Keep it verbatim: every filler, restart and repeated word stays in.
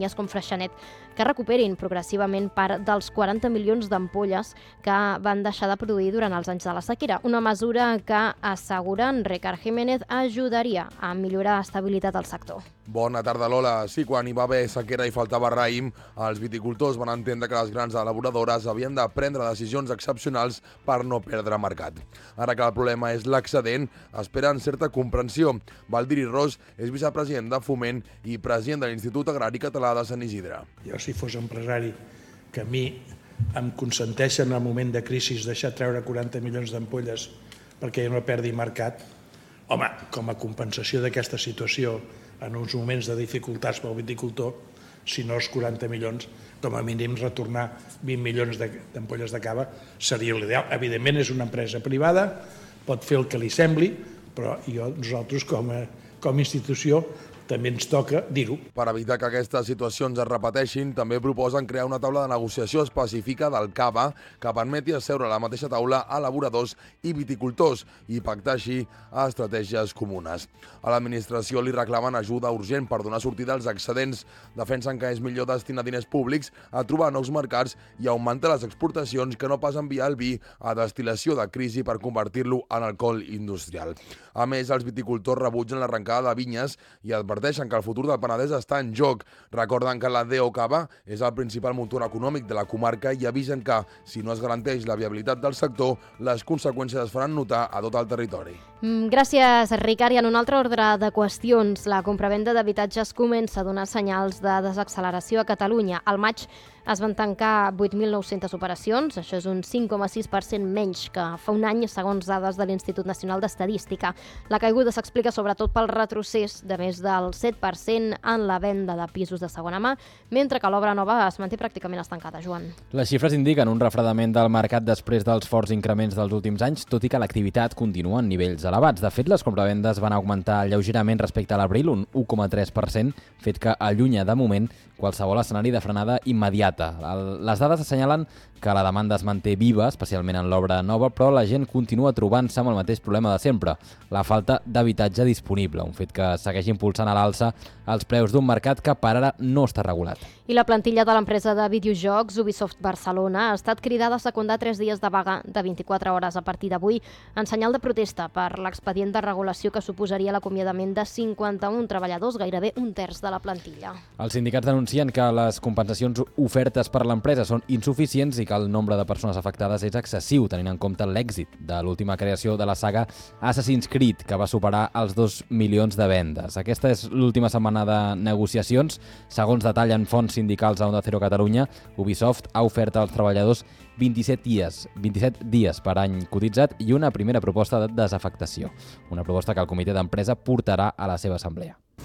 companyies com Freixenet que recuperin progressivament part dels quaranta milions d'ampolles que van deixar de produir durant els anys de la sequera. Una mesura que, asseguren Ricard Jiménez, ajudaria a millorar l'estabilitat del sector. Bona tarda, Lola. Sí, quan hi va haver sequera i faltava raïm, els viticultors van entendre que les grans elaboradores havien de prendre decisions excepcionals per no perdre mercat. Ara que el problema és l'excedent, esperen certa comprensió. Valdiri Ros és vicepresident de Foment i president de l'Institut Agrari Català de Sant Isidre. Jo, si fos empresari, que a mi em consenteixen en el moment de crisi deixar treure quaranta milions d'ampolles perquè jo no perdi mercat, home, com a compensació d'aquesta situació en uns moments de dificultats pel viticultor, si no els quaranta milions, com a mínim retornar vint milions d'ampolles de cava seria l'ideal. Evidentment és una empresa privada, pot fer el que li sembli, però jo, nosaltres com a, com a institució també ens toca dir-ho. Per evitar que aquestes situacions es repeteixin, també proposen crear una taula de negociació específica del cava que permeti asseure a la mateixa taula elaboradors i viticultors i pactar així estratègies comunes. A l'administració li reclamen ajuda urgent per donar sortida als excedents. Defensen que és millor destinar diners públics a trobar nous mercats i augmentar les exportacions que no pas enviar el vi a destil·lació de crisi per convertir-lo en alcohol industrial. A més, els viticultors rebutgen l'arrencada de vinyes i adverteixen que el futur del Penedès està en joc. Recorden que la D O Cava és el principal motor econòmic de la comarca i avisen que, si no es garanteix la viabilitat del sector, les conseqüències es faran notar a tot el territori. Gràcies, Ricard. I en un altre ordre de qüestions, la compravenda d'habitatges comença a donar senyals de desacceleració a Catalunya. Al maig es van tancar vuit mil nou-centes operacions, això és un cinc coma sis per cent menys que fa un any, segons dades de l'Institut Nacional d'Estadística. La caiguda s'explica sobretot pel retrocés de més del set per cent en la venda de pisos de segona mà, mentre que l'obra nova es manté pràcticament estancada, Joan. Les xifres indiquen un refredament del mercat després dels forts increments dels últims anys, tot i que l'activitat continua en nivells elevats. De fet, les compravendes van augmentar lleugerament respecte a l'abril, un u coma tres per cent, fet que allunya de moment qualsevol escenari de frenada immediata. Les dades assenyalen que la demanda es manté viva, especialment en l'obra nova, però la gent continua trobant-se amb el mateix problema de sempre, la falta d'habitatge disponible, un fet que segueix impulsant a l'alça els preus d'un mercat que per ara no està regulat. I la plantilla de l'empresa de videojocs Ubisoft Barcelona ha estat cridada a secundar tres dies de vaga de vint-i-quatre hores a partir d'avui en senyal de protesta per l'expedient de regulació que suposaria l'acomiadament de cinquanta-un treballadors, gairebé un terç de la plantilla. Els sindicats denuncien que les compensacions ofertes per l'empresa són insuficients i que el nombre de persones afectades és excessiu, tenint en compte l'èxit de l'última creació de la saga Assassin's Creed, que va superar els dos milions de vendes. Aquesta és l'última setmana de negociacions. Segons detallen fonts sindicals a Onda Cero Catalunya, Ubisoft ha ofert als treballadors vint-i-set dies, vint-i-set dies per any cotitzat i una primera proposta de desafectació. Una proposta que el comitè d'empresa portarà a la seva assemblea.